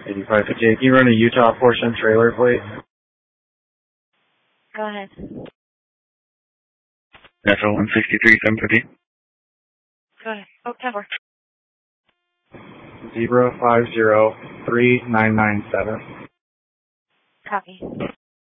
8558. Can you run a Utah portion trailer, please? Go ahead. Natural 163, 750. Go ahead. Oh, 10-4. Zebra 503997. Copy.